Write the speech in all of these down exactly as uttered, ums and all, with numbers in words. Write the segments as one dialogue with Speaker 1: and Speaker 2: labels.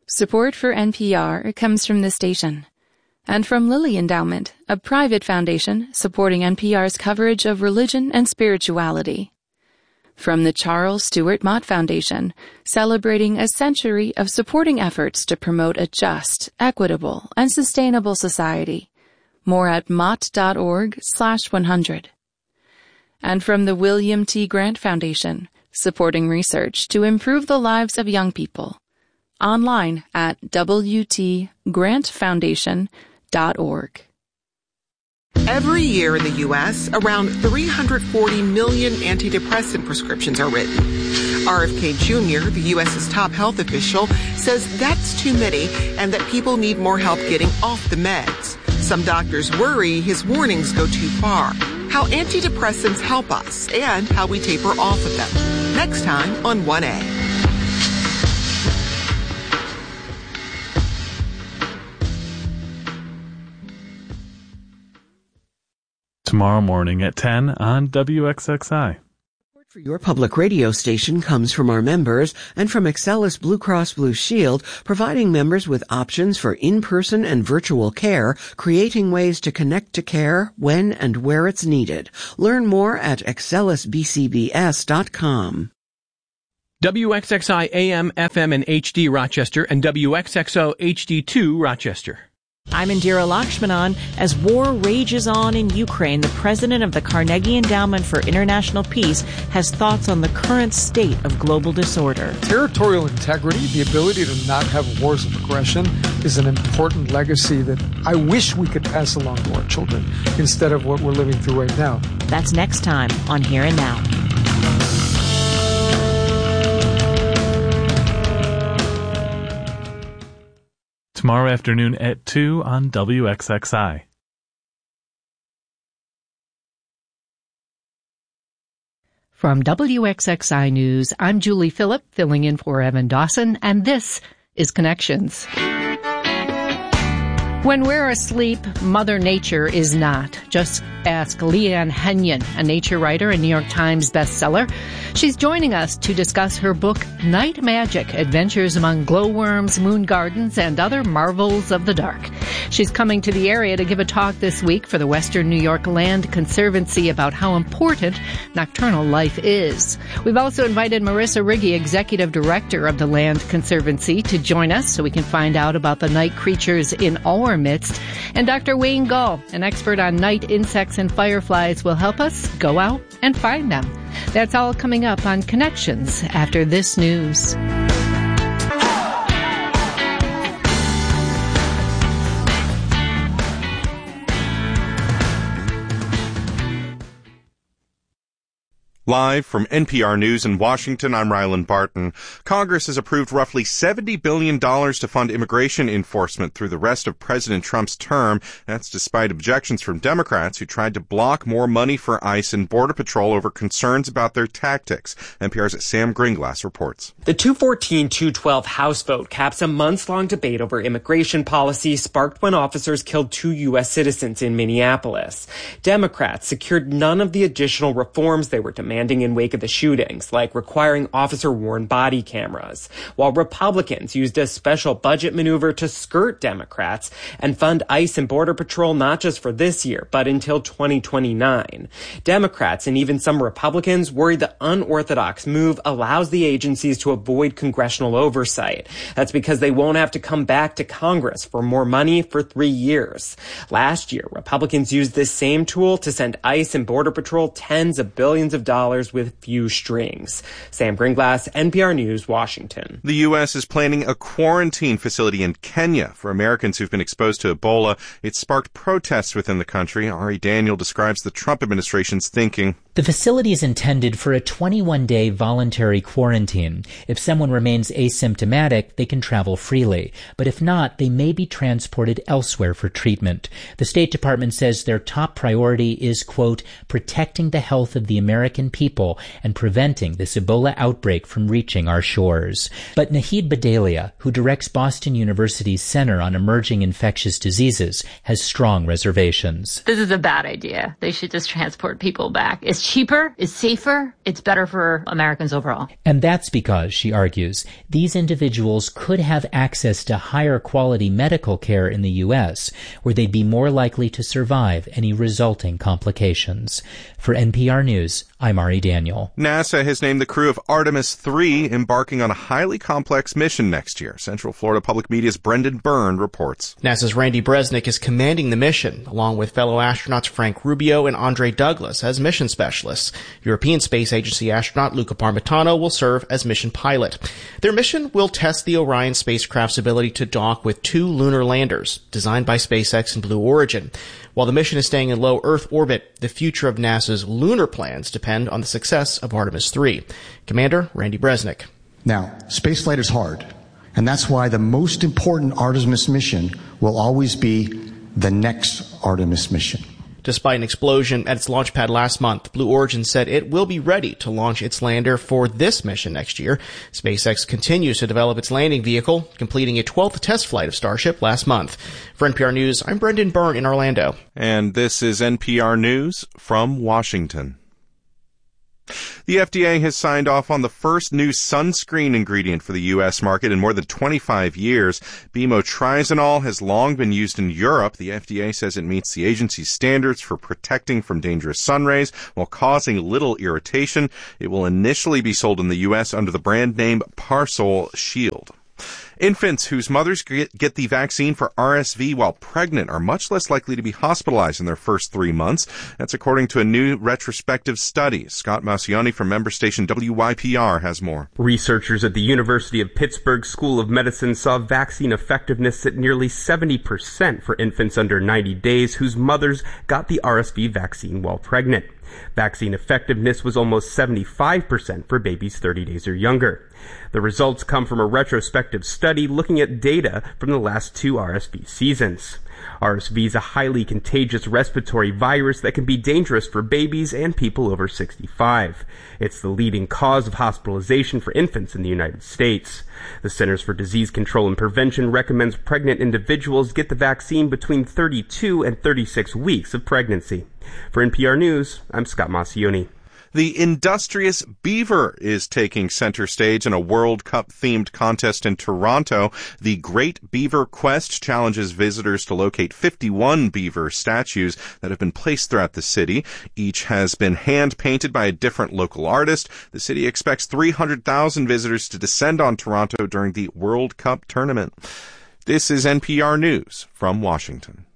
Speaker 1: Support for N P R comes from the station and from Lilly Endowment, a private foundation supporting N P R's coverage of religion and spirituality. From the Charles Stewart Mott Foundation, celebrating a century of supporting efforts to promote a just, equitable, and sustainable society. More at mott.org slash 100. And from the William T. Grant Foundation, supporting research to improve the lives of young people. Online at w t grant foundation dot org.
Speaker 2: Every year in the U S, around three hundred forty million antidepressant prescriptions are written. R F K Junior, the U.S.'s top health official, says that's too many and that people need more help getting off the meds. Some doctors worry his warnings go too far. How antidepressants help us and how we taper off of them. Next time on one A.
Speaker 3: Tomorrow morning at ten on W X X I.
Speaker 4: Support for your public radio station comes from our members and from Excelis Blue Cross Blue Shield, providing members with options for in-person and virtual care, creating ways to connect to care when and where it's needed. Learn more at excelis b c b s dot com.
Speaker 5: W X X I A M, F M, and H D Rochester and W X X O H D two Rochester.
Speaker 6: I'm Indira Lakshmanan. As war rages on in Ukraine, the president of the Carnegie Endowment for International Peace has thoughts on the current state of global disorder.
Speaker 7: Territorial integrity, the ability to not have wars of aggression, is an important legacy that I wish we could pass along to our children instead of what we're living through right now.
Speaker 6: That's next time on Here and Now.
Speaker 3: Tomorrow afternoon at two on W X X I.
Speaker 8: From W X X I News, I'm Julie Phillip, filling in for Evan Dawson, and this is Connections. When we're asleep, Mother Nature is not. Just ask Leanne Henyon, a nature writer and New York Times bestseller. She's joining us to discuss her book, Night Magic, Adventures Among Glowworms, Moon Gardens, and Other Marvels of the Dark. She's coming to the area to give a talk this week for the Western New York Land Conservancy about how important nocturnal life is. We've also invited Marissa Riggi, Executive Director of the Land Conservancy, to join us so we can find out about the night creatures in our midst. And Doctor Wayne Gull, an expert on night insects and fireflies, will help us go out and find them. That's all coming up on Connections after this news.
Speaker 9: Live from N P R News in Washington, I'm Ryland Barton. Congress has approved roughly seventy billion dollars to fund immigration enforcement through the rest of President Trump's term. That's despite objections from Democrats who tried to block more money for ICE and Border Patrol over concerns about their tactics. N P R's Sam Gringlas reports.
Speaker 10: The two fourteen two twelve House vote caps a months-long debate over immigration policy sparked when officers killed two U S citizens in Minneapolis. Democrats secured none of the additional reforms they were demanding in wake of the shootings, like requiring officer-worn body cameras, while Republicans used a special budget maneuver to skirt Democrats and fund ICE and Border Patrol not just for this year, but until twenty twenty-nine. Democrats and even some Republicans worried the unorthodox move allows the agencies to avoid congressional oversight. That's because they won't have to come back to Congress for more money for three years. Last year, Republicans used this same tool to send ICE and Border Patrol tens of billions of dollars with few strings. Sam Gringlas, N P R News, Washington.
Speaker 9: The U S is planning a quarantine facility in Kenya for Americans who've been exposed to Ebola. It sparked protests within the country. Ari Daniel describes the Trump administration's thinking.
Speaker 11: The facility is intended for a twenty-one day voluntary quarantine. If someone remains asymptomatic, they can travel freely. But if not, they may be transported elsewhere for treatment. The State Department says their top priority is, quote, protecting the health of the American people and preventing this Ebola outbreak from reaching our shores. But Nahid Badalia, who directs Boston University's Center on Emerging Infectious Diseases, has strong reservations.
Speaker 12: This is a bad idea. They should just transport people back. It's It's cheaper, it's safer, it's better for Americans overall.
Speaker 11: And that's because, she argues, these individuals could have access to higher quality medical care in the U S, where they'd be more likely to survive any resulting complications. For N P R News, I'm Ari Daniel.
Speaker 9: NASA has named the crew of Artemis three embarking on a highly complex mission next year. Central Florida Public Media's Brendan Byrne reports.
Speaker 13: NASA's Randy Bresnik is commanding the mission, along with fellow astronauts Frank Rubio and Andre Douglas as mission specialists. European Space Agency astronaut Luca Parmitano will serve as mission pilot. Their mission will test the Orion spacecraft's ability to dock with two lunar landers, designed by SpaceX and Blue Origin. While the mission is staying in low Earth orbit, the future of NASA's lunar plans depend on the success of Artemis three. Commander Randy Bresnik.
Speaker 14: Now, spaceflight is hard, and that's why the most important Artemis mission will always be the next Artemis mission.
Speaker 13: Despite an explosion at its launch pad last month, Blue Origin said it will be ready to launch its lander for this mission next year. SpaceX continues to develop its landing vehicle, completing a twelfth test flight of Starship last month. For N P R News, I'm Brendan Byrne in Orlando.
Speaker 9: And this is N P R News from Washington. The F D A has signed off on the first new sunscreen ingredient for the U S market in more than twenty-five years. Bimotrizinol has long been used in Europe. The F D A says it meets the agency's standards for protecting from dangerous sun rays while causing little irritation. It will initially be sold in the U S under the brand name Parsol Shield. Infants whose mothers get the vaccine for R S V while pregnant are much less likely to be hospitalized in their first three months. That's according to a new retrospective study. Scott Maucione from member station W Y P R has more.
Speaker 15: Researchers at the University of Pittsburgh School of Medicine saw vaccine effectiveness at nearly seventy percent for infants under ninety days whose mothers got the R S V vaccine while pregnant. Vaccine effectiveness was almost seventy-five percent for babies thirty days or younger. The results come from a retrospective study looking at data from the last two R S V seasons. R S V is a highly contagious respiratory virus that can be dangerous for babies and people over sixty-five. It's the leading cause of hospitalization for infants in the United States. The Centers for Disease Control and Prevention recommends pregnant individuals get the vaccine between thirty-two and thirty-six weeks of pregnancy. For N P R News, I'm Scott Maucione.
Speaker 9: The industrious beaver is taking center stage in a World Cup-themed contest in Toronto. The Great Beaver Quest challenges visitors to locate fifty-one beaver statues that have been placed throughout the city. Each has been hand-painted by a different local artist. The city expects three hundred thousand visitors to descend on Toronto during the World Cup tournament. This is N P R News from Washington.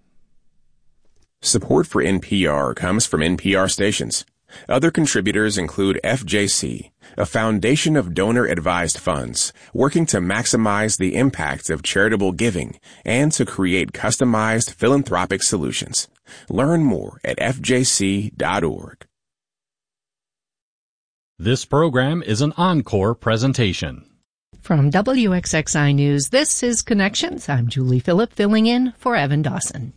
Speaker 16: Support for N P R comes from N P R stations. Other contributors include F J C, a foundation of donor-advised funds working to maximize the impact of charitable giving and to create customized philanthropic solutions. Learn more at F J C dot org.
Speaker 17: This program is an encore presentation.
Speaker 8: From W X X I News, this is Connections. I'm Julie Phillip, filling in for Evan Dawson.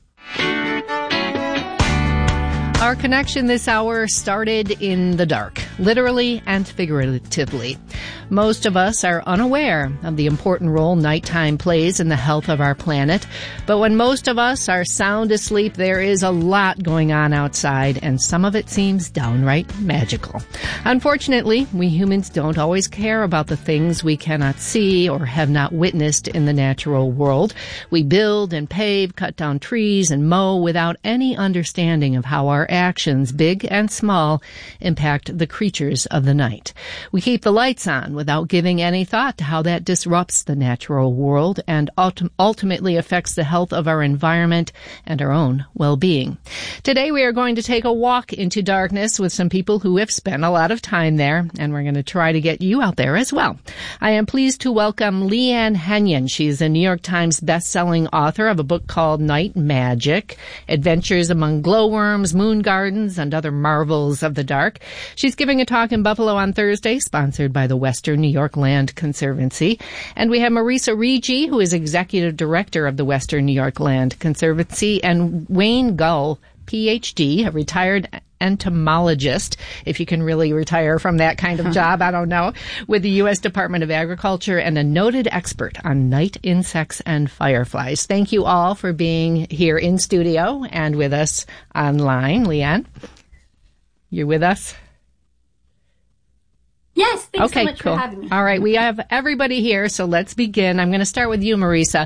Speaker 8: Our connection this hour started in the dark, literally and figuratively. Most of us are unaware of the important role nighttime plays in the health of our planet. But when most of us are sound asleep, there is a lot going on outside, and some of it seems downright magical. Unfortunately, we humans don't always care about the things we cannot see or have not witnessed in the natural world. We build and pave, cut down trees, and mow without any understanding of how our actions, big and small, impact the creatures of the night. We keep the lights on without giving any thought to how that disrupts the natural world and ultim- ultimately affects the health of our environment and our own well-being. Today we are going to take a walk into darkness with some people who have spent a lot of time there, and we're going to try to get you out there as well. I am pleased to welcome Leanne Henyon. She's a New York Times best-selling author of a book called Night Magic, Adventures Among Glowworms, Moon Gardens, and Other Marvels of the Dark. She's giving a talk in Buffalo on Thursday, sponsored by the Western New York Land Conservancy. And we have Marisa Rigi, who is Executive Director of the Western New York Land Conservancy, and Wayne Gull, P H D, a retired entomologist, if you can really retire from that kind of job, I don't know, with the U S Department of Agriculture, and a noted expert on night insects and fireflies. Thank you all for being here in studio and with us online. Leanne, you're with us?
Speaker 18: Yes, thanks
Speaker 8: okay,
Speaker 18: so much
Speaker 8: cool.
Speaker 18: for having me.
Speaker 8: All right, we have everybody here, so let's begin. I'm going to start with you, Marisa.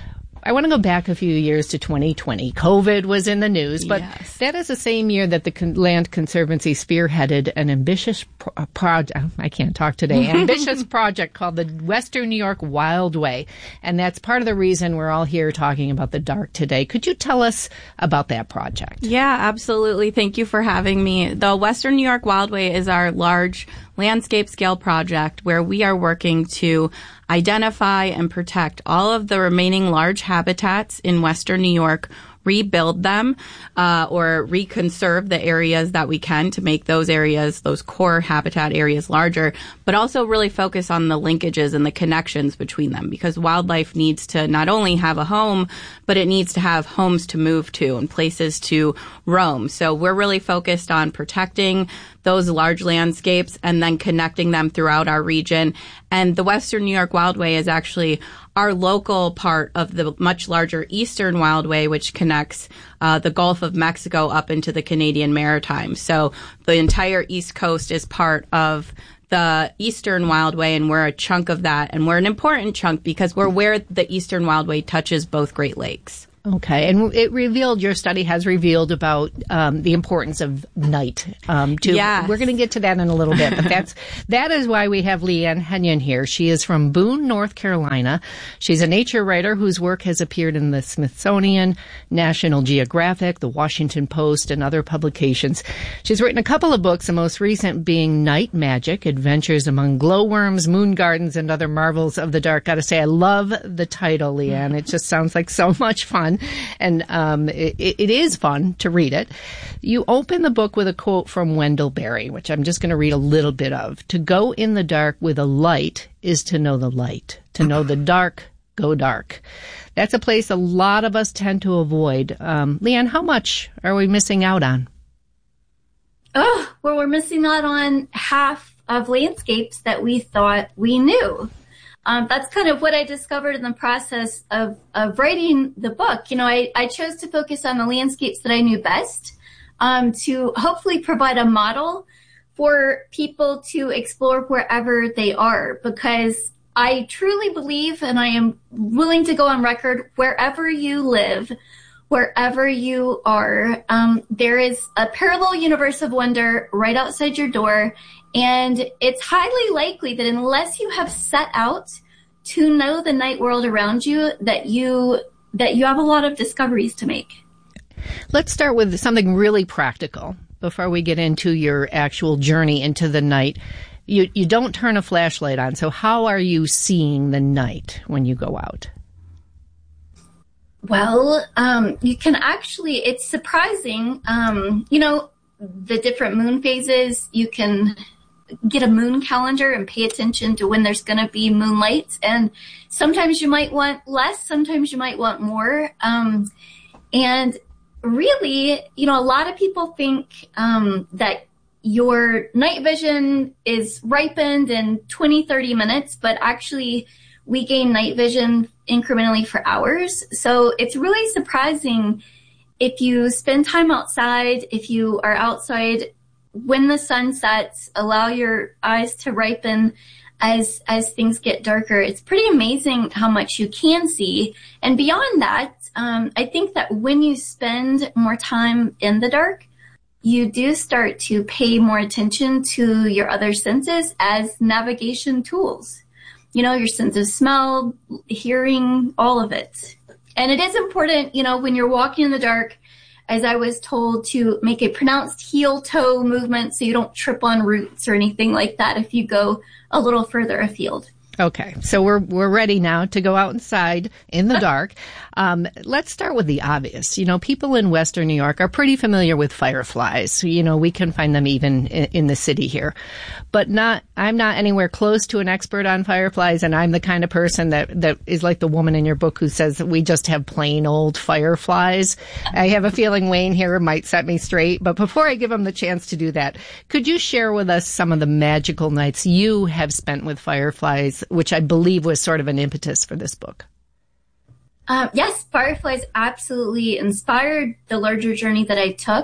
Speaker 8: I want to go back a few years to twenty twenty. COVID was in the news, but yes. That is the same year that the Con- Land Conservancy spearheaded an ambitious pro- project. I can't talk today. Ambitious project called the Western New York Wildway, and that's part of the reason we're all here talking about the dark today. Could you tell us about that project?
Speaker 19: Yeah, absolutely. Thank you for having me. The Western New York Wildway is our large landscape scale project where we are working to identify and protect all of the remaining large habitats in Western New York, rebuild them, uh, or reconserve the areas that we can to make those areas, those core habitat areas larger, but also really focus on the linkages and the connections between them, because wildlife needs to not only have a home, but it needs to have homes to move to and places to roam. So we're really focused on protecting those large landscapes and then connecting them throughout our region. And the Western New York Wildway is actually our local part of the much larger Eastern Wildway, which connects uh, the Gulf of Mexico up into the Canadian Maritimes. So the entire East Coast is part of the Eastern Wildway, and we're a chunk of that. And we're an important chunk because we're where the Eastern Wildway touches both Great Lakes.
Speaker 8: Okay, and it revealed, your study has revealed about um, the importance of night. Um, to,
Speaker 19: yes.
Speaker 8: We're going to get to that in a little bit, but that's that is why we have Leanne Henyon here. She is from Boone, North Carolina. She's a nature writer whose work has appeared in the Smithsonian, National Geographic, the Washington Post, and other publications. She's written a couple of books, the most recent being Night Magic, Adventures Among Glowworms, Moon Gardens, and Other Marvels of the Dark. Gotta say, I love the title, Leanne. It just sounds like so much fun. And um, it, it is fun to read it. You open the book with a quote from Wendell Berry, which I'm just going to read a little bit of. To go in the dark with a light is to know the light. To know the dark, go dark. That's a place a lot of us tend to avoid. Um, Leanne, how much are we missing out on?
Speaker 18: Oh, well, we're missing out on half of landscapes that we thought we knew. Um, that's kind of what I discovered in the process of, of writing the book. You know, I, I chose to focus on the landscapes that I knew best, um, to hopefully provide a model for people to explore wherever they are, because I truly believe, and I am willing to go on record, wherever you live, wherever you are, um, there is a parallel universe of wonder right outside your door. And it's highly likely that unless you have set out to know the night world around you, that you that you have a lot of discoveries to make.
Speaker 8: Let's start with something really practical before we get into your actual journey into the night. You you don't turn a flashlight on, so how are you seeing the night when you go out?
Speaker 18: Well, um, you can actually, it's surprising, um, you know, the different moon phases. You can get a moon calendar and pay attention to when there's going to be moonlight. And sometimes you might want less, sometimes you might want more. Um, and really, you know, a lot of people think um, that your night vision is ripened in twenty, thirty minutes, but actually we gain night vision incrementally for hours. So it's really surprising if you spend time outside, if you are outside when the sun sets, allow your eyes to ripen as as things get darker. It's pretty amazing how much you can see. And beyond that, um, I think that when you spend more time in the dark, you do start to pay more attention to your other senses as navigation tools. You know, your sense of smell, hearing, all of it. And it is important, you know, when you're walking in the dark, as I was told, to make a pronounced heel-toe movement so you don't trip on roots or anything like that if you go a little further afield.
Speaker 8: Okay, so we're we're ready now to go outside in the dark. Um, let's start with the obvious. You know, people in Western New York are pretty familiar with fireflies. So, you know, we can find them even in, in the city here. But not, I'm not anywhere close to an expert on fireflies, and I'm the kind of person that, that is like the woman in your book who says that we just have plain old fireflies. I have a feeling Wayne here might set me straight, but before I give him the chance to do that, could you share with us some of the magical nights you have spent with fireflies, which I believe was sort of an impetus for this book?
Speaker 18: Um, yes, fireflies absolutely inspired the larger journey that I took.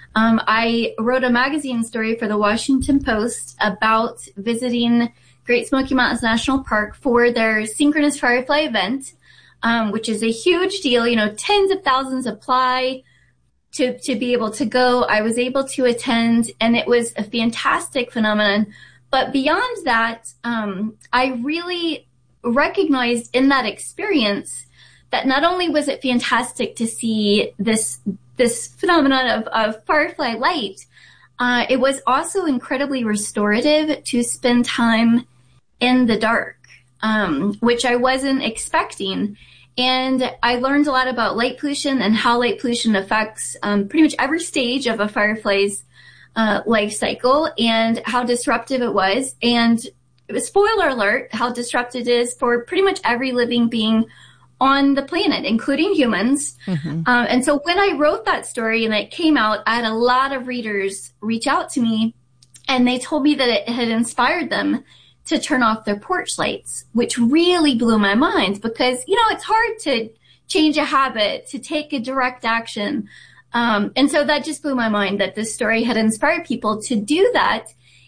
Speaker 18: Um, I wrote a magazine story for the Washington Post about visiting Great Smoky Mountains National Park for their Synchronous Firefly event, um, which is a huge deal. You know, tens of thousands apply to, to be able to go. I was able to attend, and it was a fantastic phenomenon. But beyond that, um, I really recognized in that experience that not only was it fantastic to see this this phenomenon of, of firefly light, uh, it was also incredibly restorative to spend time in the dark, um, which I wasn't expecting. And I learned a lot about light pollution and how light pollution affects um, pretty much every stage of a firefly's uh, life cycle and how disruptive it was. And it was, spoiler alert, how disruptive it is for pretty much every living being on the planet, including humans. Mm-hmm. Um, and so when I wrote that story and it came out, I had a lot of readers reach out to me, and they told me that it had inspired them to turn off their porch lights, which really blew my mind because, you know, it's hard to change a habit, to take a direct action. Um, and so that just blew my mind that this story had inspired people to do that.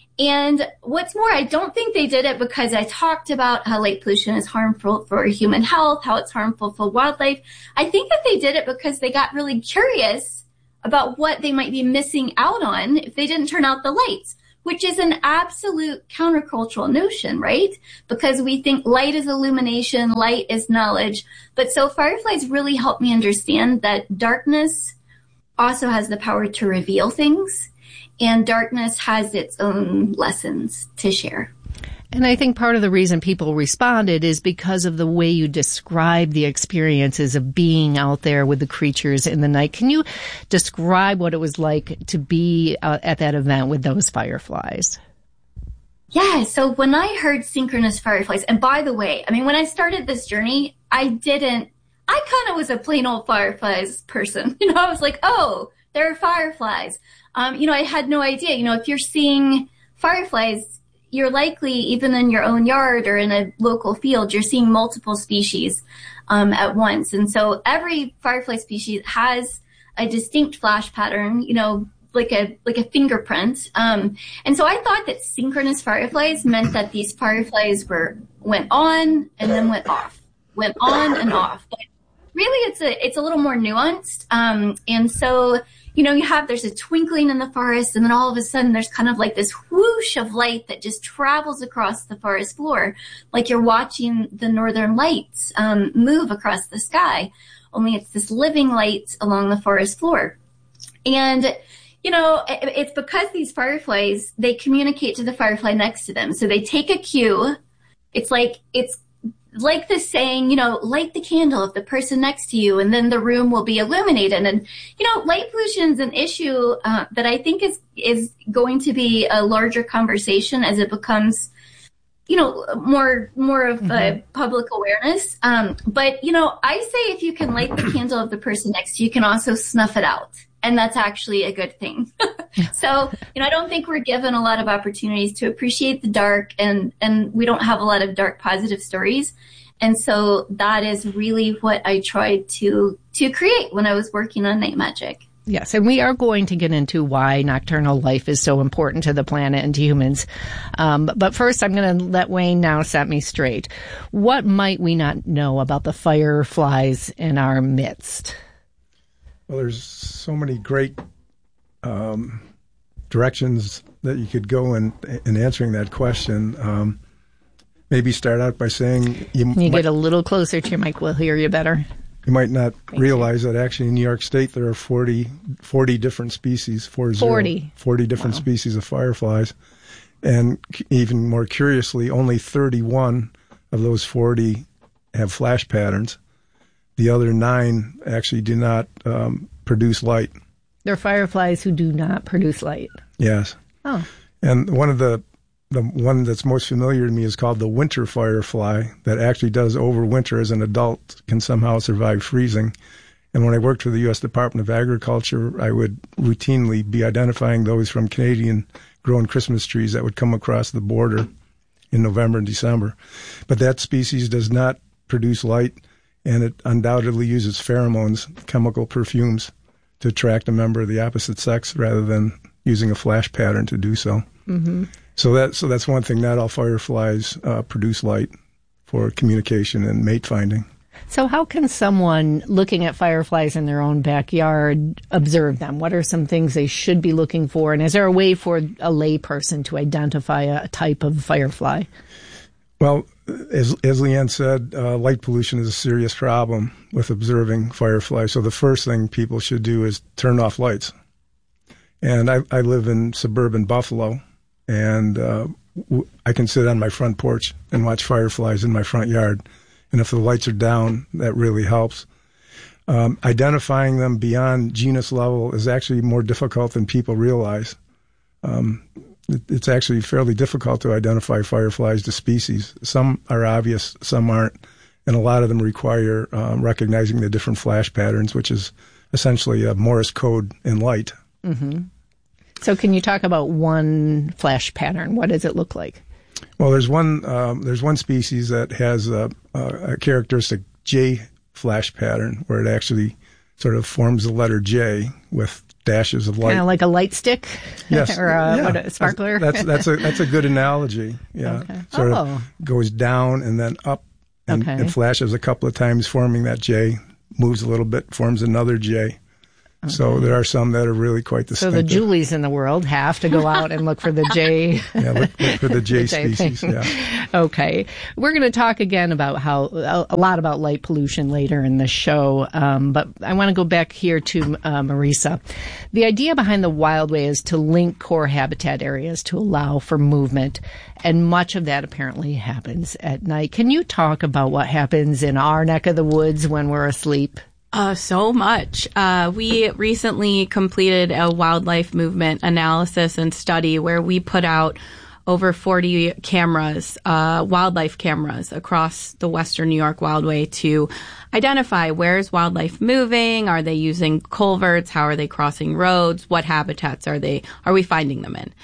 Speaker 18: And what's more, I don't think they did it because I talked about how light pollution is harmful for human health, how it's harmful for wildlife. I think that they did it because they got really curious about what they might be missing out on if they didn't turn out the lights, which is an absolute countercultural notion, right? Because we think light is illumination, light is knowledge. But so fireflies really helped me understand that darkness also has the power to reveal things, and darkness has its own lessons to share.
Speaker 8: And I think part of the reason people responded is because of the way you describe the experiences of being out there with the creatures in the night. Can you describe what it was like to be uh, at that event with those fireflies?
Speaker 18: Yeah, so when I heard synchronous fireflies, and by the way, I mean, when I started this journey, I didn't, I kind of was a plain old fireflies person. You know, I was like, oh, there are fireflies. Um, you know, I had no idea. You know, if you're seeing fireflies, you're likely, even in your own yard or in a local field, you're seeing multiple species um, at once. And so every firefly species has a distinct flash pattern, you know, like a like a fingerprint. Um, and so I thought that synchronous fireflies meant that these fireflies were went on and then went off, went on and off. But really, it's a it's a little more nuanced. Um, and so, you know, you have, there's a twinkling in the forest, and then all of a sudden there's kind of like this whoosh of light that just travels across the forest floor, like you're watching the northern lights um, move across the sky, only it's this living light along the forest floor. And, you know, it, it's because these fireflies, they communicate to the firefly next to them. So they take a cue. It's like, it's like the saying, you know, light the candle of the person next to you, and then the room will be illuminated. And, you know, light pollution is an issue uh, that I think is is going to be a larger conversation as it becomes, you know, more more of mm-hmm. a public awareness. Um, but, you know, I say if you can light the candle of the person next to you, you can also snuff it out. And that's actually a good thing. So, you know, I don't think we're given a lot of opportunities to appreciate the dark, and, and we don't have a lot of dark positive stories. And so that is really what I tried to, to create when I was working on Night Magic.
Speaker 8: Yes, and we are going to get into why nocturnal life is so important to the planet and to humans. Um, but first, I'm going to let Wayne now set me straight. What might we not know about the fireflies in our midst?
Speaker 20: Well, there's so many great um, directions that you could go in, in answering that question. Um, maybe start out by saying... You,
Speaker 8: Can you
Speaker 20: might,
Speaker 8: get a little closer to your mic? We'll hear you better.
Speaker 20: You might not
Speaker 8: Thank
Speaker 20: realize
Speaker 8: you.
Speaker 20: that actually in New York State there are forty, forty different species, four
Speaker 8: forty.
Speaker 20: Zero, forty different
Speaker 8: Wow.
Speaker 20: species of fireflies. And even more curiously, only thirty-one of those forty have flash patterns. The other nine actually do not um, produce light.
Speaker 8: They're fireflies who do not produce light.
Speaker 20: Yes.
Speaker 8: Oh.
Speaker 20: And one of the the one that's most familiar to me is called the winter firefly, that actually does overwinter as an adult, can somehow survive freezing. And when I worked for the U S Department of Agriculture, I would routinely be identifying those from Canadian grown Christmas trees that would come across the border in November and December. But that species does not produce light, and it undoubtedly uses pheromones, chemical perfumes, to attract a member of the opposite sex rather than using a flash pattern to do so.
Speaker 8: Mm-hmm.
Speaker 20: So that so that's one thing. Not all fireflies uh, produce light for communication and mate finding.
Speaker 8: So how can someone looking at fireflies in their own backyard observe them? What are some things they should be looking for? And is there a way for a lay person to identify a type of firefly?
Speaker 20: Well, as, as Leanne said, uh, light pollution is a serious problem with observing fireflies. So the first thing people should do is turn off lights. And I, I live in suburban Buffalo, and uh, w- I can sit on my front porch and watch fireflies in my front yard. And if the lights are down, that really helps. Um, identifying them beyond genus level is actually more difficult than people realize. Um, it, it's actually fairly difficult to identify fireflies to species. Some are obvious, some aren't. And a lot of them require um, recognizing the different flash patterns, which is essentially a Morse code in light.
Speaker 8: Mm-hmm. So can you talk about one flash pattern? What does it look like?
Speaker 20: Well, there's one um, there's one species that has a, a, a characteristic J flash pattern where it actually sort of forms the letter J with dashes of light.
Speaker 8: Kind of like a light stick?
Speaker 20: Yes.
Speaker 8: or a,
Speaker 20: yeah.
Speaker 8: what, a sparkler?
Speaker 20: That's, that's, that's, a, that's a good analogy. Yeah.
Speaker 8: Okay.
Speaker 20: Sort
Speaker 8: oh.
Speaker 20: of goes down and then up and
Speaker 8: okay.
Speaker 20: it flashes a couple of times, forming that J, moves a little bit, forms another J. Okay. So there are some that are really quite distinctive.
Speaker 8: So the Julies in the world have to go out and look for the J.
Speaker 20: yeah, look, look for the J
Speaker 8: the J
Speaker 20: species.
Speaker 8: Thing.
Speaker 20: Yeah.
Speaker 8: Okay. We're going to talk again about how a lot about light pollution later in the show, um, but I want to go back here to uh, Marisa. The idea behind the Wildway is to link core habitat areas to allow for movement, and much of that apparently happens at night. Can you talk about what happens in our neck of the woods when we're asleep?
Speaker 19: Uh, so much. Uh, we recently completed a wildlife movement analysis and study where we put out over forty cameras, uh, wildlife cameras across the Western New York Wildway to identify where is wildlife moving, are they using culverts, how are they crossing roads, what habitats are they, are we finding them in?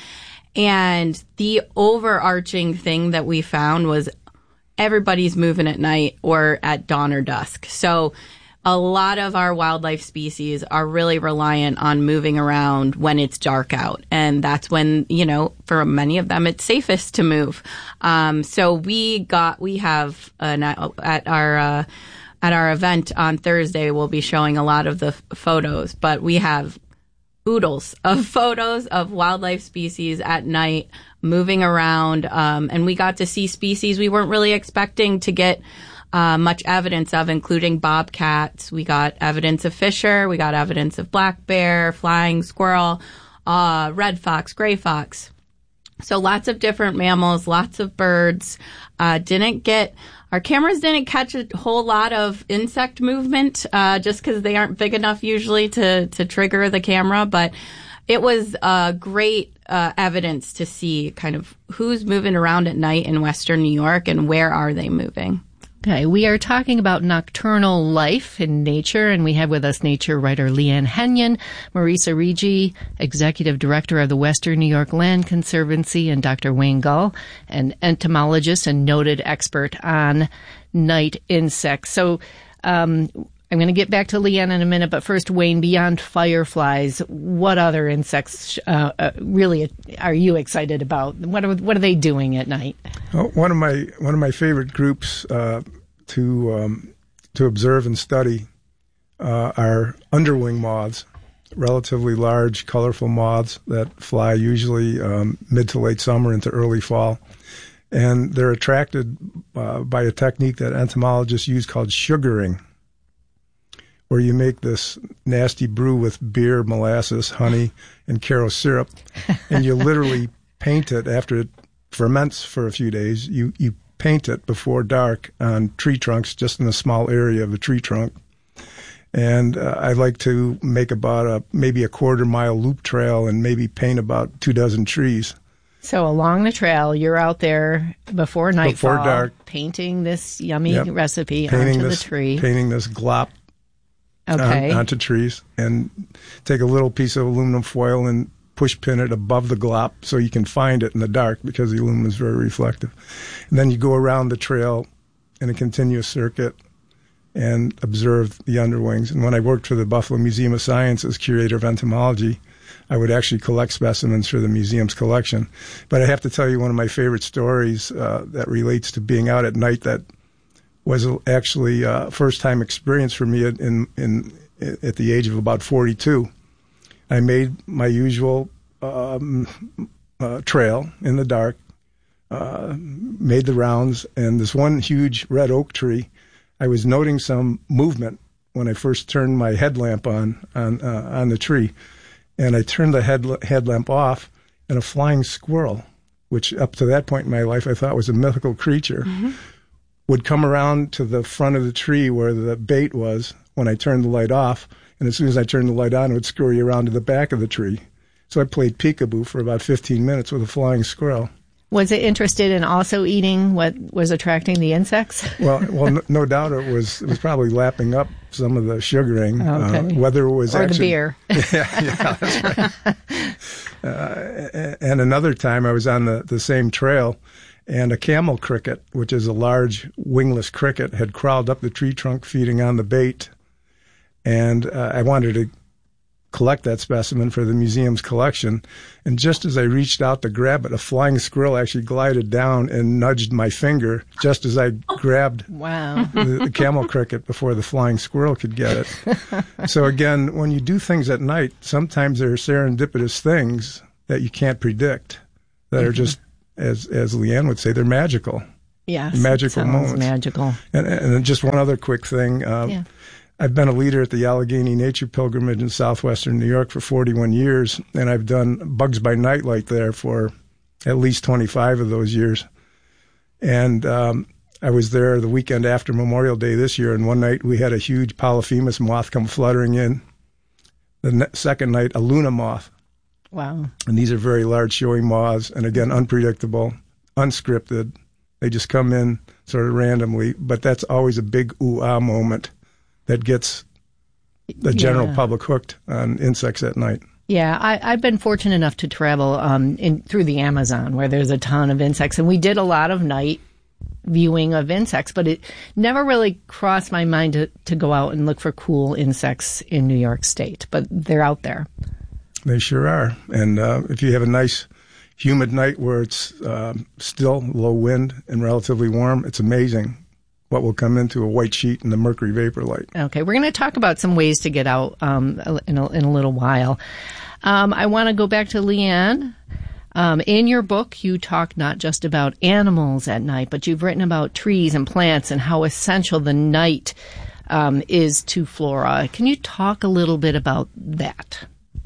Speaker 19: And the overarching thing that we found was everybody's moving at night or at dawn or dusk. So a lot of our wildlife species are really reliant on moving around when it's dark out. And that's when, you know, for many of them, it's safest to move. Um, so we got, we have an, at our, uh, at our event on Thursday, we'll be showing a lot of the f- photos, but we have oodles of photos of wildlife species at night moving around. Um, and we got to see species we weren't really expecting to get Uh, much evidence of, including bobcats. We got evidence of fisher. We got evidence of black bear, flying squirrel, uh, red fox, gray fox. So lots of different mammals, lots of birds. Uh, didn't get, our cameras didn't catch a whole lot of insect movement, uh, just because they aren't big enough usually to, to trigger the camera. But it was uh, great uh, evidence to see kind of who's moving around at night in Western New York and where are they moving.
Speaker 8: Okay, we are talking about nocturnal life in nature, and we have with us nature writer Leanne Henyon, Marisa Rigi, Executive Director of the Western New York Land Conservancy, and Doctor Wayne Gull, an entomologist and noted expert on night insects. So um, I'm going to get back to Leanne in a minute, but first, Wayne, beyond fireflies, what other insects uh, uh, really are you excited about? What are, what are they doing at night?
Speaker 20: Well, one of my one of my favorite groups uh, to um, to observe and study uh, are underwing moths, relatively large, colorful moths that fly usually um, mid to late summer into early fall. And they're attracted uh, by a technique that entomologists use called sugaring, where you make this nasty brew with beer, molasses, honey, and Karo syrup, and you literally paint it after it ferments for a few days. You you paint it before dark on tree trunks, just in a small area of a tree trunk. And uh, I like to make about a maybe a quarter mile loop trail and maybe paint about two dozen trees.
Speaker 8: So along the trail, you're out there before nightfall,
Speaker 20: before dark,
Speaker 8: painting this yummy
Speaker 20: yep.
Speaker 8: recipe
Speaker 20: painting
Speaker 8: onto
Speaker 20: this,
Speaker 8: the tree.
Speaker 20: Painting this glop
Speaker 8: okay.
Speaker 20: on, onto trees, and take a little piece of aluminum foil and push pin it above the glop so you can find it in the dark because the aluminum is very reflective. And then you go around the trail in a continuous circuit and observed the underwings. And when I worked for the Buffalo Museum of Science as curator of entomology, I would actually collect specimens for the museum's collection. But I have to tell you one of my favorite stories uh, that relates to being out at night that was actually a first-time experience for me in, in, in at the age of about forty-two. I made my usual um, uh, trail in the dark, uh, made the rounds, and this one huge red oak tree, I was noting some movement when I first turned my headlamp on on uh, on the tree, and I turned the head, headlamp off, and a flying squirrel, which up to that point in my life I thought was a mythical creature, mm-hmm. would come around to the front of the tree where the bait was when I turned the light off, and as soon as I turned the light on, it would scurry around to the back of the tree. So I played peekaboo for about fifteen minutes with a flying squirrel.
Speaker 8: Was it interested in also eating what was attracting the insects?
Speaker 20: Well, well, no, no doubt it was. It was probably lapping up some of the sugaring.
Speaker 8: Okay.
Speaker 20: Uh, whether it was
Speaker 8: or
Speaker 20: actually,
Speaker 8: the beer.
Speaker 20: yeah, yeah, that's right. uh, and another time, I was on the, the same trail, and a camel cricket, which is a large wingless cricket, had crawled up the tree trunk, feeding on the bait. And uh, I wanted to collect that specimen for the museum's collection. And just as I reached out to grab it, a flying squirrel actually glided down and nudged my finger just as I grabbed
Speaker 8: wow.
Speaker 20: the, the camel cricket before the flying squirrel could get it. So again, when you do things at night, sometimes there are serendipitous things that you can't predict that mm-hmm. are just, as as Leanne would say, they're magical.
Speaker 8: Yes,
Speaker 20: magical moments.
Speaker 8: Magical.
Speaker 20: And, and just one other quick thing. Um,
Speaker 8: yeah.
Speaker 20: I've been a leader at the Allegheny Nature Pilgrimage in southwestern New York for forty-one years, and I've done Bugs by Nightlight there for at least twenty-five of those years. And um, I was there the weekend after Memorial Day this year, and one night we had a huge Polyphemus moth come fluttering in. The ne- second night, a Luna moth.
Speaker 8: Wow.
Speaker 20: And these are very large showing moths, and again, unpredictable, unscripted. They just come in sort of randomly, but that's always a big ooh-ah moment that gets the general
Speaker 8: yeah.
Speaker 20: public hooked on insects at night.
Speaker 8: Yeah, I, I've been fortunate enough to travel um, in through the Amazon where there's a ton of insects, and we did a lot of night viewing of insects, but it never really crossed my mind to, to go out and look for cool insects in New York State, but they're out there.
Speaker 20: They sure are. And uh, if you have a nice humid night where it's uh, still low wind and relatively warm, it's amazing what will come into a white sheet in the mercury vapor light.
Speaker 8: Okay, we're going to talk about some ways to get out um, in, a, in a little while. Um, I want to go back to Leanne. Um, in your book, you talk not just about animals at night, but you've written about trees and plants and how essential the night um, is to flora. Can you talk a little bit about that?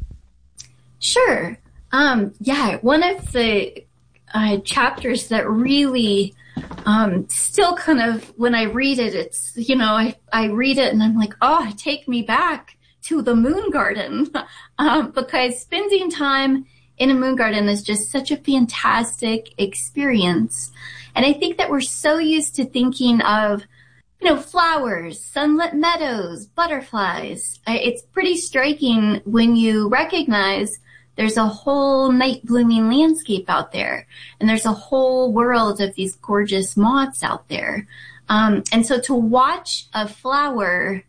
Speaker 18: Sure. Um, yeah, one of the uh, chapters that really um, still kind of, when I read it, it's, you know, I, I read it and I'm like, oh, take me back to the moon garden. um, because spending time in a moon garden is just such a fantastic experience. And I think that we're so used to thinking of, you know, flowers, sunlit meadows, butterflies. It's pretty striking when you recognize there's a whole night blooming landscape out there, and there's a whole world of these gorgeous moths out there. Um, and so to watch a flower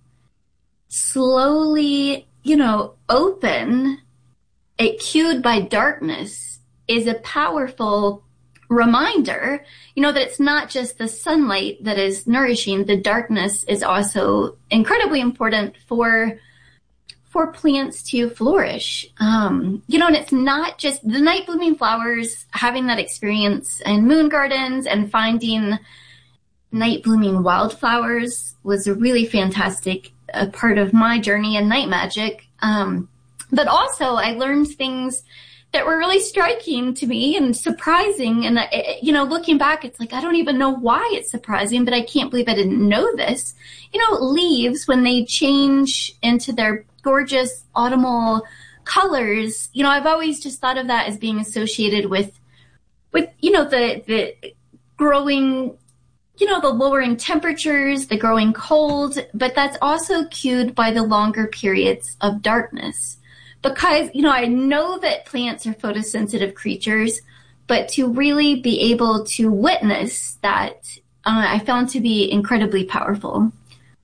Speaker 18: slowly, you know, open, it cued by darkness, is a powerful reminder, you know, that it's not just the sunlight that is nourishing. The darkness is also incredibly important for for plants to flourish. Um, you know, and it's not just the night blooming flowers, having that experience in moon gardens and finding night blooming wildflowers was a really fantastic uh, part of my journey in night magic. Um, but also I learned things that were really striking to me and surprising. And, uh, you know, looking back, it's like, I don't even know why it's surprising, but I can't believe I didn't know this. You know, leaves, when they change into their gorgeous autumnal colors, you know, I've always just thought of that as being associated with, with, you know, the, the growing, you know, the lowering temperatures, the growing cold, but that's also cued by the longer periods of darkness. Because, you know, I know that plants are photosensitive creatures, but to really be able to witness that, uh, I found to be incredibly powerful.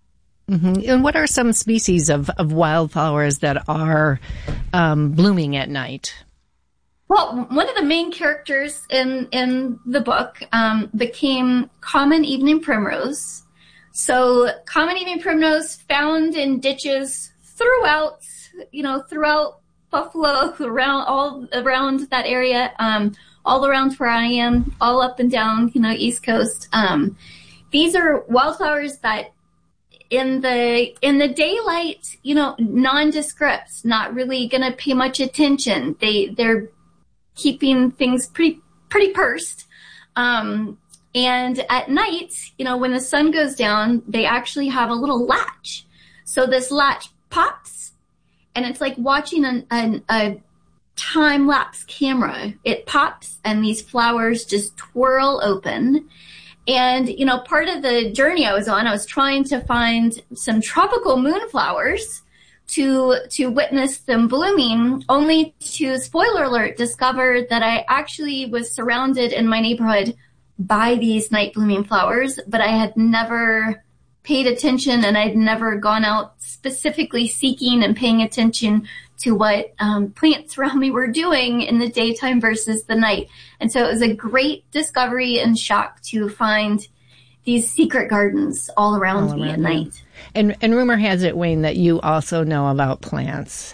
Speaker 8: Mm-hmm. And what are some species of, of wildflowers that are um, blooming at night?
Speaker 18: Well, one of the main characters in, in the book um, became common evening primrose. So common evening primrose found in ditches throughout, you know, throughout Buffalo, around all around that area, um, all around where I am, all up and down, you know, East Coast. Um, these are wildflowers that in the in the daylight, you know, nondescript, not really going to pay much attention. They they're keeping things pretty pretty pursed. Um, and at night, you know, when the sun goes down, they actually have a little latch. So this latch pops, and it's like watching an, an, a time-lapse camera. It pops, and these flowers just twirl open. And, you know, part of the journey I was on, I was trying to find some tropical moonflowers to to witness them blooming, only to, spoiler alert, discover that I actually was surrounded in my neighborhood by these night blooming flowers, but I had never paid attention, and I'd never gone out specifically seeking and paying attention to what um, plants around me were doing in the daytime versus the night. And so it was a great discovery and shock to find these secret gardens all around all me around at night. You.
Speaker 8: And, and rumor has it, Wayne, that you also know about plants.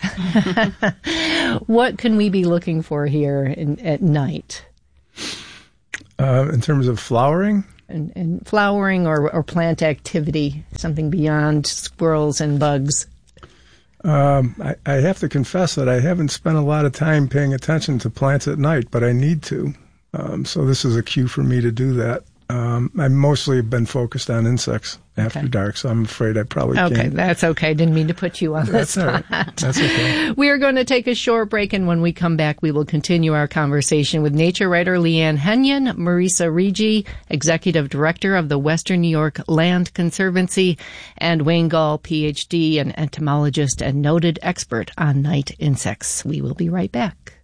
Speaker 8: What can we be looking for here in, at night?
Speaker 20: Uh, in terms of flowering?
Speaker 8: And, and flowering or, or plant activity, something beyond squirrels and bugs.
Speaker 20: Um, I, I have to confess that I haven't spent a lot of time paying attention to plants at night, but I need to. Um, so this is a cue for me to do that. Um, I mostly have been focused on insects after okay. dark, so I'm afraid I probably
Speaker 8: okay,
Speaker 20: can't.
Speaker 8: Okay, that's okay. Didn't mean to put you on
Speaker 20: that's
Speaker 8: the spot.
Speaker 20: All right. That's okay.
Speaker 8: We are going to take a short break, and when we come back, we will continue our conversation with nature writer Leanne Henyon, Marisa Rigi, Executive Director of the Western New York Land Conservancy, and Wayne Gall, P H D, an entomologist and noted expert on night insects. We will be right back.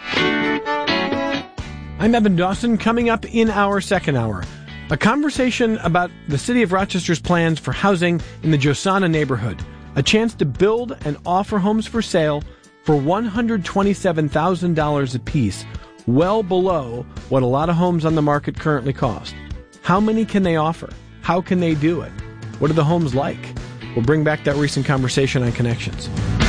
Speaker 5: I'm Evan Dawson. Coming up in our second hour, a conversation about the city of Rochester's plans for housing in the Josana neighborhood. A chance to build and offer homes for sale for one hundred twenty-seven thousand dollars apiece, well below what a lot of homes on the market currently cost. How many can they offer? How can they do it? What are the homes like? We'll bring back that recent conversation on Connections.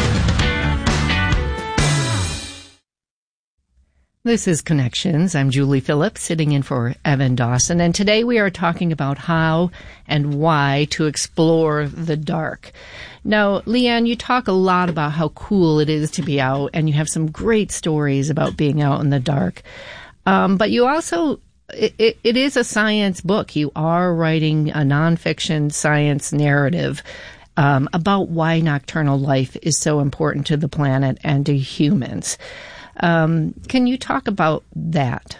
Speaker 8: This is Connections. I'm Julie Phillips, sitting in for Evan Dawson, and today we are talking about how and why to explore the dark. Now, Leanne, you talk a lot about how cool it is to be out, and you have some great stories about being out in the dark. Um, but you also, it, it, it is a science book. You are writing a nonfiction science narrative um, about why nocturnal life is so important to the planet and to humans. Um, can you talk about that?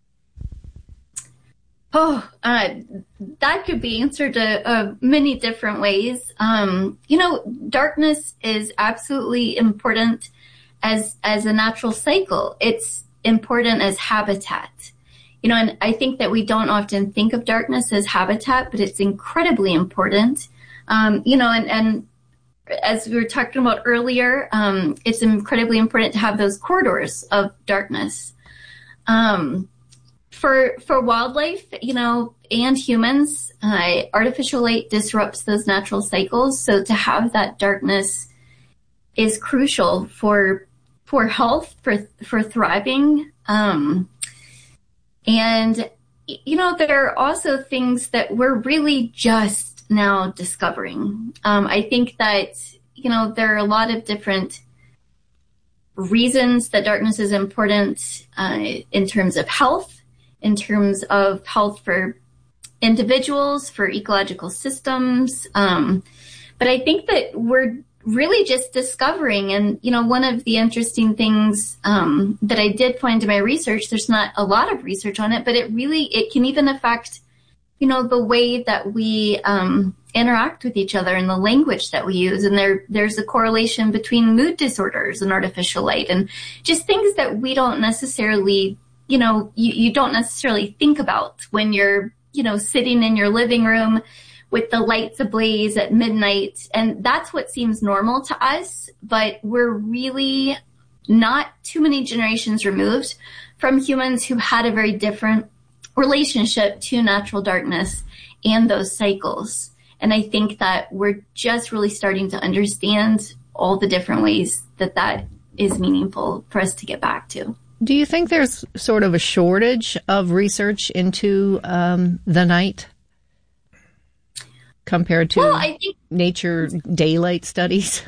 Speaker 18: Oh, uh, that could be answered uh, uh, many different ways. Um, you know, darkness is absolutely important as as a natural cycle. It's important as habitat. You know, and I think that we don't often think of darkness as habitat, but it's incredibly important. Um, you know, and, and as we were talking about earlier, um, it's incredibly important to have those corridors of darkness. Um, for for wildlife, you know, and humans, uh, artificial light disrupts those natural cycles. So to have that darkness is crucial for for health, for for thriving. Um, and you know, there are also things that we're really just now discovering. Um, I think that, you know, there are a lot of different reasons that darkness is important uh, in terms of health, in terms of health for individuals, for ecological systems. Um, but I think that we're really just discovering, and, you know, one of the interesting things um, that I did find in my research, there's not a lot of research on it, but it really, it can even affect, you know, the way that we um, interact with each other and the language that we use. And there, there's a correlation between mood disorders and artificial light and just things that we don't necessarily, you know, you, you don't necessarily think about when you're, you know, sitting in your living room with the lights ablaze at midnight. And that's what seems normal to us, but we're really not too many generations removed from humans who had a very different relationship to natural darkness and those cycles. And I think that we're just really starting to understand all the different ways that that is meaningful for us to get back to.
Speaker 8: Do you think there's sort of a shortage of research into um, the night compared to
Speaker 18: well, I think,
Speaker 8: nature daylight studies?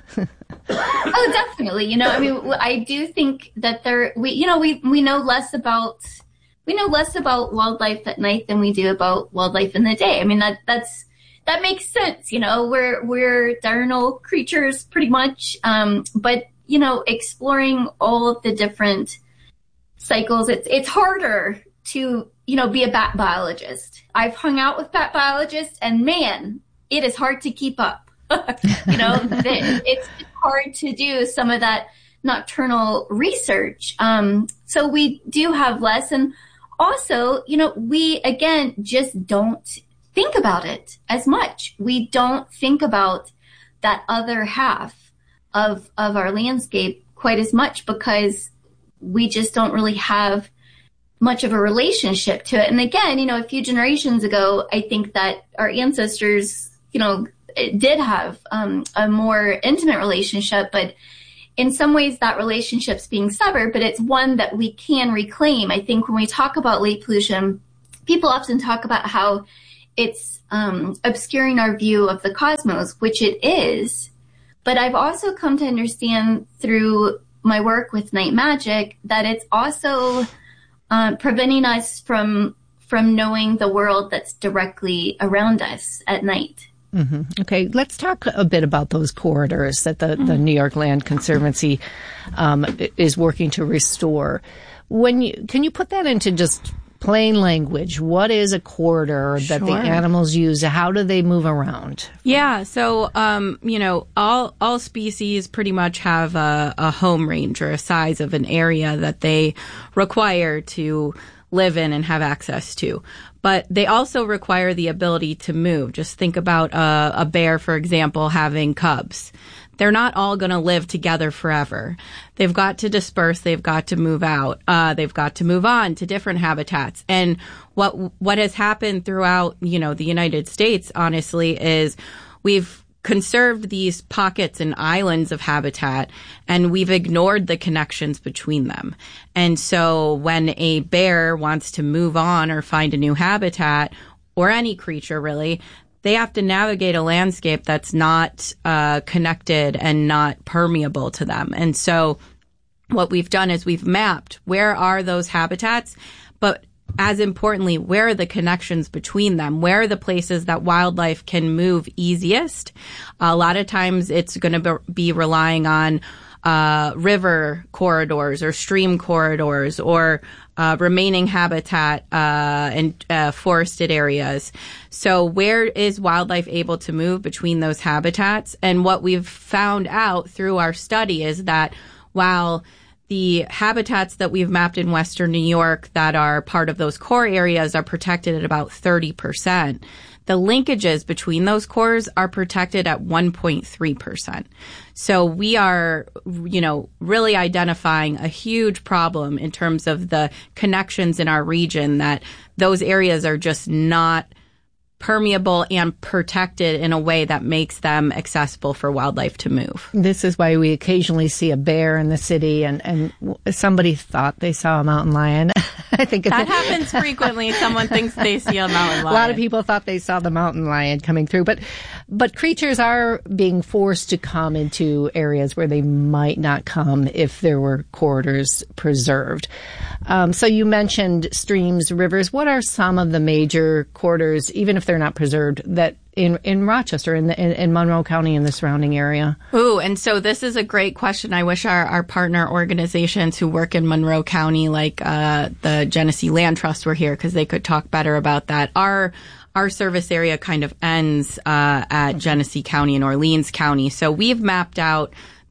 Speaker 18: Oh, definitely. You know, I mean, I do think that there, we, you know, we, we know less about, we know less about wildlife at night than we do about wildlife in the day. I mean, that, that's, that makes sense. You know, we're, we're diurnal creatures pretty much. Um, but, you know, exploring all of the different cycles, it's, it's harder to, you know, be a bat biologist. I've hung out with bat biologists and man, it is hard to keep up. you know, it's hard to do some of that nocturnal research. Um, so we do have less. And also, you know, we, again, just don't think about it as much. We don't think about that other half of, of our landscape quite as much because we just don't really have much of a relationship to it. And again, you know, a few generations ago, I think that our ancestors, you know, did have um, a more intimate relationship, but in some ways that relationship's being severed, but it's one that we can reclaim. I think when we talk about light pollution, people often talk about how it's um, obscuring our view of the cosmos, which it is. But I've also come to understand through my work with Night Magic that it's also uh, preventing us from from knowing the world that's directly around us at night.
Speaker 8: Mm-hmm. Okay, let's talk a bit about those corridors that the, mm-hmm. the New York Land Conservancy um, is working to restore. When you can you put that into just plain language? What is a corridor that
Speaker 19: Sure.
Speaker 8: the animals use? How do they move around?
Speaker 19: Yeah, so um, you know, all all species pretty much have a, a home range or a size of an area that they require to live in and have access to. But they also require the ability to move. Just think about a, a bear, for example, having cubs. They're not all going to live together forever. They've got to disperse. They've got to move out. Uh, they've got to move on to different habitats. And what what has happened throughout, you know, the United States, honestly, is we've conserved these pockets and islands of habitat, and we've ignored the connections between them. And so when a bear wants to move on or find a new habitat, or any creature really, they have to navigate a landscape that's not uh, connected and not permeable to them. And so what we've done is we've mapped where are those habitats, but as importantly, where are the connections between them? Where are the places that wildlife can move easiest? A lot of times it's going to be relying on uh, river corridors or stream corridors or uh, remaining habitat uh, and uh, forested areas. So where is wildlife able to move between those habitats? And what we've found out through our study is that while the habitats that we've mapped in Western New York that are part of those core areas are protected at about thirty percent. The linkages between those cores are protected at one point three percent. So we are, you know, really identifying a huge problem in terms of the connections in our region, that those areas are just not permeable and protected in a way that makes them accessible for wildlife to move.
Speaker 8: This is why we occasionally see a bear in the city, and, and somebody thought they saw a mountain lion. I think
Speaker 19: that happens frequently. Someone thinks they see a mountain lion.
Speaker 8: A lot of people thought they saw the mountain lion coming through, but but creatures are being forced to come into areas where they might not come if there were corridors preserved. Um, so you mentioned streams, rivers. What are some of the major corridors, even if they're not preserved, that in in Rochester, in, the, in in Monroe County and the surrounding area?
Speaker 19: Ooh, and so this is a great question. I wish our, our partner organizations who work in Monroe County, like uh, the Genesee Land Trust, were here because they could talk better about that. Our our service area kind of ends uh, at Genesee County and Orleans County, so we've mapped out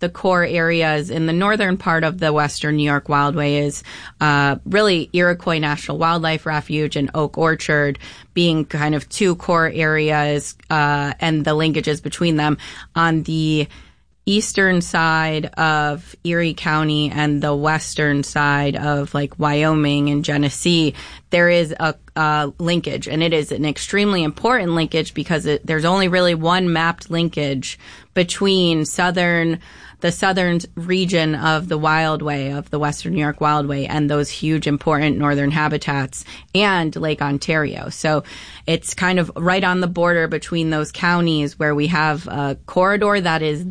Speaker 19: the core areas in the northern part of the Western New York Wildway is uh, really Iroquois National Wildlife Refuge and Oak Orchard being kind of two core areas uh, and the linkages between them. On the eastern side of Erie County and the western side of like Wyoming and Genesee, there is a, a linkage, and it is an extremely important linkage because it, there's only really one mapped linkage between southern, the southern region of the Wildway, of the Western New York Wildway, and those huge important northern habitats and Lake Ontario. So it's kind of right on the border between those counties where we have a corridor that is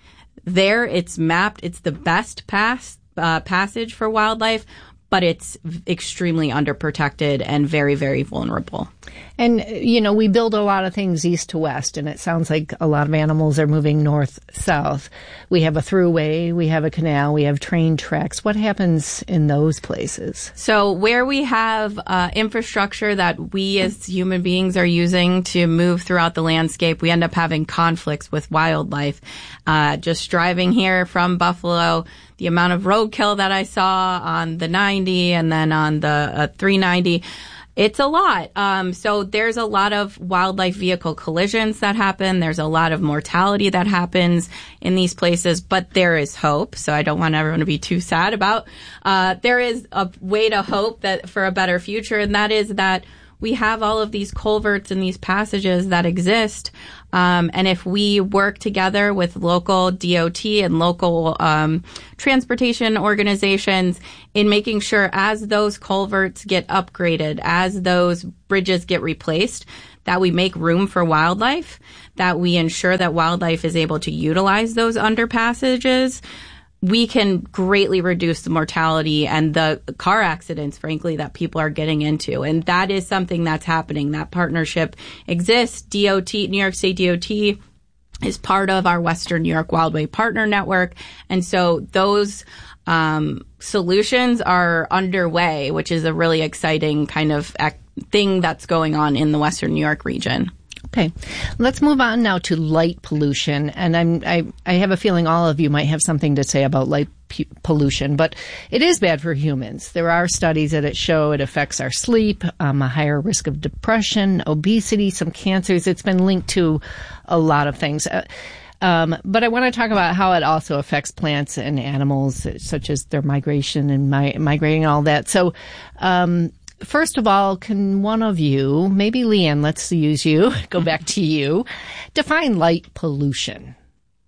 Speaker 19: there. It's mapped. It's the best pass, uh, passage for wildlife, but it's extremely underprotected and very, very vulnerable.
Speaker 8: And, you know, we build a lot of things east to west, and it sounds like a lot of animals are moving north-south. We have a thruway, we have a canal, we have train tracks. What happens in those places?
Speaker 19: So where we have uh, infrastructure that we as human beings are using to move throughout the landscape, we end up having conflicts with wildlife. Uh, just driving here from Buffalo, the amount of roadkill that I saw on the ninety and then on the uh, three ninety, it's a lot. Um, so there's a lot of wildlife vehicle collisions that happen. There's a lot of mortality that happens in these places, but there is hope. So I don't want everyone to be too sad about, uh, there is a way to hope that for a better future. And that is that we have all of these culverts and these passages that exist. Um, and if we work together with local D O T and local um, transportation organizations in making sure as those culverts get upgraded, as those bridges get replaced, that we make room for wildlife, that we ensure that wildlife is able to utilize those underpassages, we can greatly reduce the mortality and the car accidents, frankly, that people are getting into. And that is something that's happening. That partnership exists. D O T, New York State D O T is part of our Western New York Wildway Partner Network. And so those um, solutions are underway, which is a really exciting kind of ac- thing that's going on in the Western New York region.
Speaker 8: Okay, let's move on now to light pollution. And I'm, I, I have a feeling all of you might have something to say about light p- pollution, but it is bad for humans. There are studies that it show it affects our sleep, um, a higher risk of depression, obesity, some cancers. It's been linked to a lot of things. Uh, um, but I want to talk about how it also affects plants and animals, such as their migration and mi- migrating and all that. So, um, first of all, can one of you, maybe Leanne, let's use you, go back to you, define light pollution?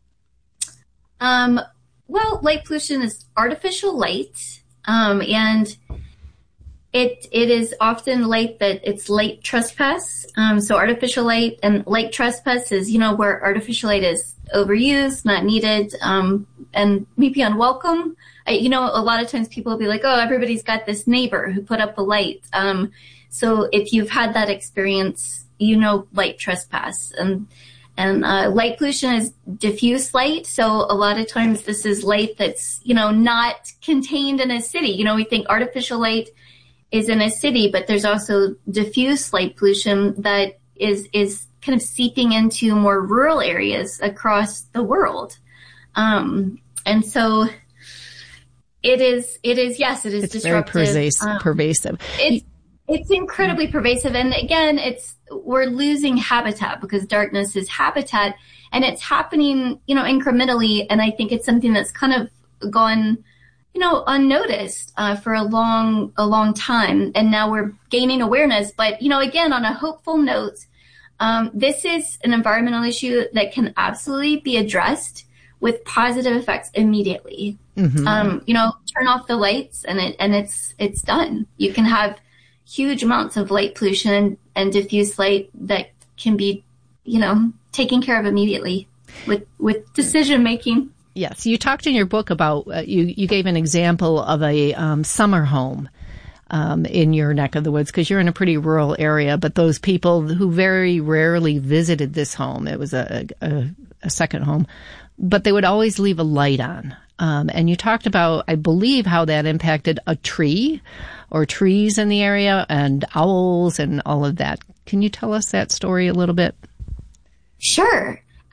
Speaker 18: Um, well, light pollution is artificial light, um, and it it is often light that it's light trespass. Um, so artificial light and light trespass is, you know, where artificial light is overused, not needed, um, and maybe unwelcome. I, you know, a lot of times people will be like, oh, everybody's got this neighbor who put up a light. Um, so if you've had that experience, you know, light trespass. And, and, uh, light pollution is diffuse light. So a lot of times this is light that's, you know, not contained in a city. You know, we think artificial light is in a city, but there's also diffuse light pollution that is, is kind of seeping into more rural areas across the world. Um, and so, It is, it is, yes, it is
Speaker 8: it's
Speaker 18: disruptive.
Speaker 8: Very pervasive. Um, pervasive.
Speaker 18: It's, it's incredibly pervasive. And again, it's, we're losing habitat because darkness is habitat, and it's happening, you know, incrementally. And I think it's something that's kind of gone, you know, unnoticed, uh, for a long, a long time. And now we're gaining awareness. But, you know, again, on a hopeful note, um, this is an environmental issue that can absolutely be addressed with positive effects immediately. Mm-hmm. Um, you know, turn off the lights and it, and it's, it's done. You can have huge amounts of light pollution and, and diffuse light that can be, you know, taken care of immediately with, with decision making.
Speaker 8: Yes. You talked in your book about, uh, you, you gave an example of a, um, summer home, um, in your neck of the woods, because you're in a pretty rural area, but those people who very rarely visited this home, it was a, a, a second home, but they would always leave a light on. Um, and you talked about, I believe, how that impacted a tree or trees in the area and owls and all of that. Can you tell us that story a little bit?
Speaker 18: Sure.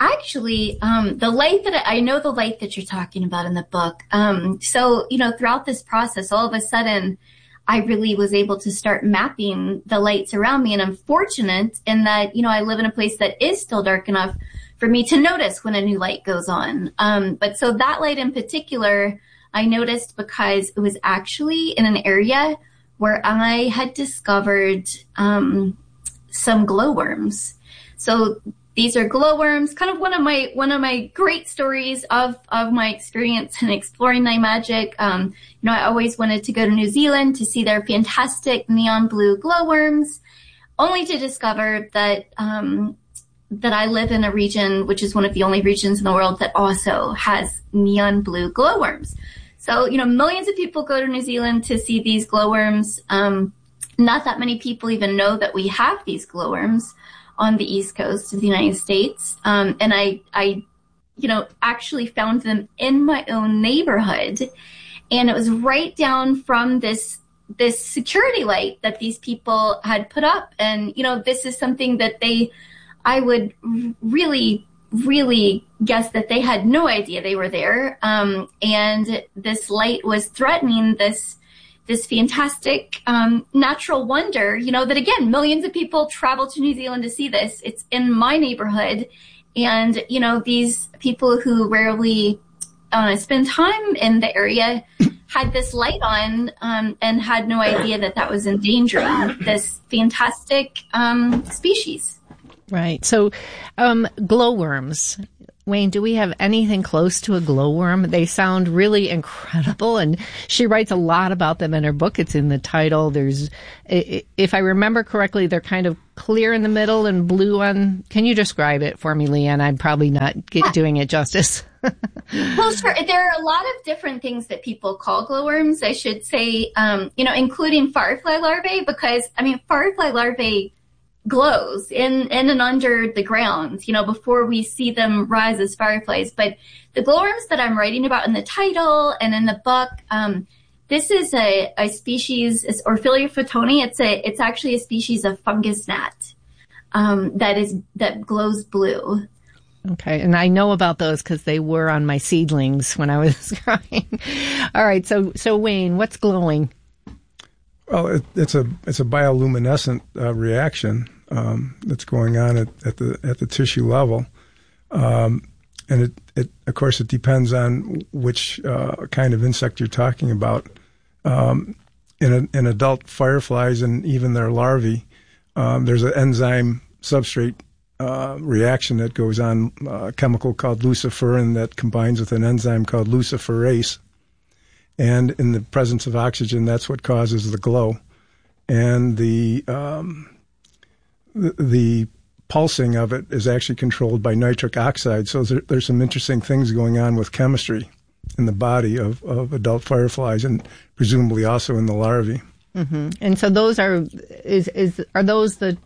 Speaker 18: actually, um, the light that I, I know the light that you're talking about in the book. Um, so, you know, throughout this process, all of a sudden, I really was able to start mapping the lights around me. And I'm fortunate in that, you know, I live in a place that is still dark enough for me to notice when a new light goes on. Um, but so that light in particular, I noticed because it was actually in an area where I had discovered um, some glowworms. So these are glowworms, kind of one of my one of my great stories of, of my experience in exploring night magic. Um, you know, I always wanted to go to New Zealand to see their fantastic neon blue glowworms, only to discover that um, that I live in a region which is one of the only regions in the world that also has neon blue glowworms. So, you know, millions of people go to New Zealand to see these glowworms. Um, not that many people even know that we have these glowworms on the East Coast of the United States. Um, and I, I, you know, actually found them in my own neighborhood. And it was right down from this, this security light that these people had put up. And, you know, this is something that they, I would really, really guess that they had no idea they were there. Um, and this light was threatening this this fantastic um, natural wonder, you know, that again, millions of people travel to New Zealand to see this. It's in my neighborhood. And, you know, these people who rarely uh, spend time in the area had this light on um, and had no idea that that was endangering this fantastic um, species.
Speaker 8: Right. So um, glowworms. Wayne, do we have anything close to a glowworm? They sound really incredible, and she writes a lot about them in her book. It's in the title. There's, if I remember correctly, they're kind of clear in the middle and blue on. Can you describe it for me, Leanne? I'm probably not get, doing it justice.
Speaker 18: Well, sure. There are a lot of different things that people call glowworms, I should say, um, you know, including firefly larvae, because, I mean, firefly larvae glows in, in and under the ground, you know, before we see them rise as fireflies. But the glowworms that I'm writing about in the title and in the book, um, this is a, a species, it's Orphelia photoni. It's a, it's actually a species of fungus gnat, um, that is, that glows blue.
Speaker 8: Okay. And I know about those because they were on my seedlings when I was growing. All right. So, so Wayne, what's glowing?
Speaker 20: Well, it, it's a it's a bioluminescent uh, reaction um, that's going on at, at the at the tissue level, um, and it, it of course it depends on which uh, kind of insect you're talking about. Um, in a, in adult fireflies and even their larvae, um, there's an enzyme substrate uh, reaction that goes on, uh, a chemical called luciferin that combines with an enzyme called luciferase. And in the presence of oxygen, that's what causes the glow. And the, um, the the pulsing of it is actually controlled by nitric oxide. So there, there's some interesting things going on with chemistry in the body of, of adult fireflies, and presumably also in the larvae.
Speaker 8: Mm-hmm. And so those are is is are those the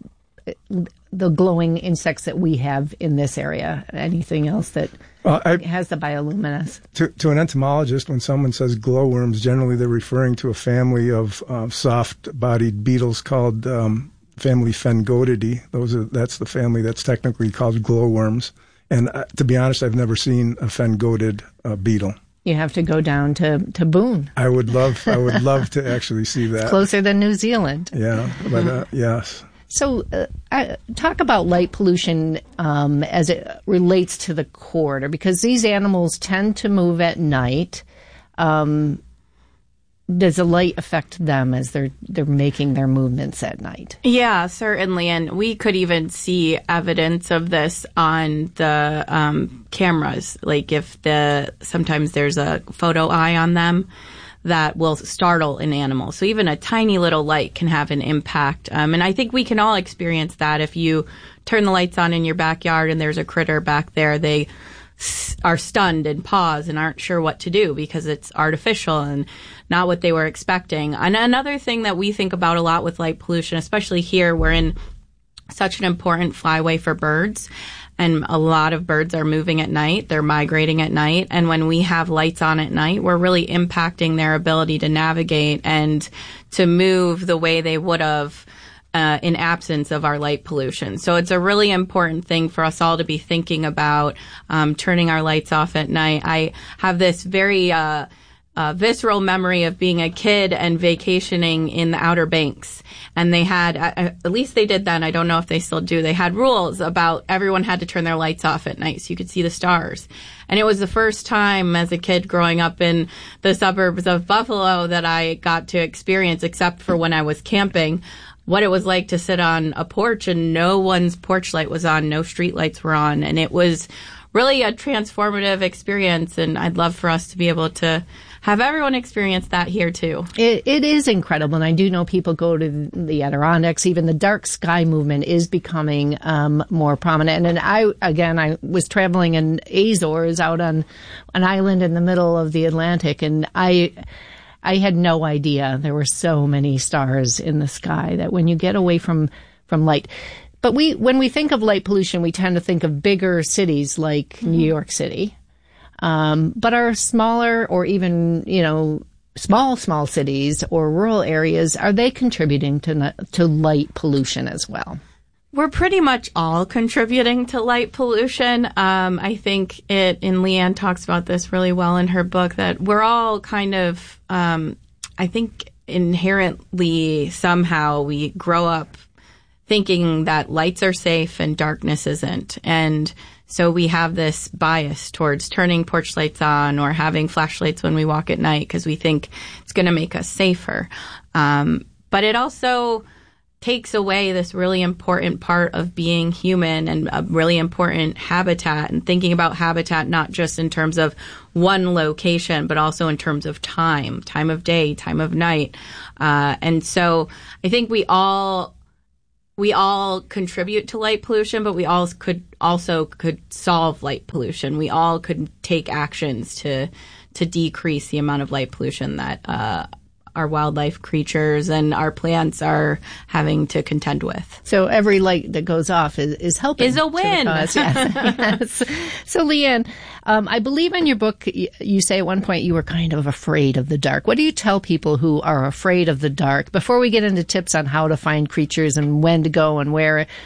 Speaker 8: the glowing insects that we have in this area? Anything else that uh, I, has the bioluminescence?
Speaker 20: To, to an entomologist, when someone says glowworms, generally they're referring to a family of uh, soft-bodied beetles called um, family Phengodidae. Those are that's the family that's technically called glowworms. And uh, to be honest, I've never seen a Phengodid uh, beetle.
Speaker 8: You have to go down to, to Boone.
Speaker 20: I would love I would love to actually see that.
Speaker 8: It's closer than New Zealand.
Speaker 20: Yeah, but uh, yes.
Speaker 8: So uh, I, talk about light pollution um, as it relates to the corridor, because these animals tend to move at night. Um, does the light affect them as they're they're making their movements at night?
Speaker 19: Yeah, certainly. And we could even see evidence of this on the um, cameras. Like if the sometimes there's a photo eye on them that will startle an animal. So even a tiny little light can have an impact. Um, and I think we can all experience that. If you turn the lights on in your backyard and there's a critter back there, they s- are stunned and pause and aren't sure what to do because it's artificial and not what they were expecting. And another thing that we think about a lot with light pollution, especially here, we're in such an important flyway for birds. And a lot of birds are moving at night. They're migrating at night. And when we have lights on at night, we're really impacting their ability to navigate and to move the way they would have uh, in absence of our light pollution. So it's a really important thing for us all to be thinking about, um, turning our lights off at night. I have this very, uh, uh, visceral memory of being a kid and vacationing in the Outer Banks. And they had, uh, at least they did then, I don't know if they still do, they had rules about everyone had to turn their lights off at night so you could see the stars. And it was the first time as a kid growing up in the suburbs of Buffalo that I got to experience, except for when I was camping, what it was like to sit on a porch and no one's porch light was on, no street lights were on. And it was really a transformative experience. And I'd love for us to be able to have everyone experience that here too.
Speaker 8: It, it is incredible. And I do know people go to the Adirondacks. Even the dark sky movement is becoming um, more prominent. And I, again, I was traveling in Azores out on an island in the middle of the Atlantic, and I, I had no idea there were so many stars in the sky that when you get away from, from light. But we, when we think of light pollution, we tend to think of bigger cities like mm-hmm. New York City. Um, but our smaller or even, you know, small, small cities or rural areas, are they contributing to, to light pollution as well?
Speaker 19: We're pretty much all contributing to light pollution. Um, I think it, and Leanne talks about this really well in her book, that we're all kind of, um, I think inherently somehow we grow up thinking that lights are safe and darkness isn't. And so we have this bias towards turning porch lights on or having flashlights when we walk at night because we think it's going to make us safer. Um, but it also takes away this really important part of being human and a really important habitat, and thinking about habitat not just in terms of one location, but also in terms of time, time of day, time of night. Uh, and so I think we all We all contribute to light pollution, but we all could also could solve light pollution. We all could take actions to to decrease the amount of light pollution that uh, our wildlife creatures and our plants are having to contend with.
Speaker 8: So every light that goes off is, is helping.
Speaker 19: Is a win.
Speaker 8: Yes. Yes. So Leanne, um, I believe in your book you, you say at one point you were kind of afraid of the dark. What do you tell people who are afraid of the dark? Before we get into tips on how to find creatures and when to go and where,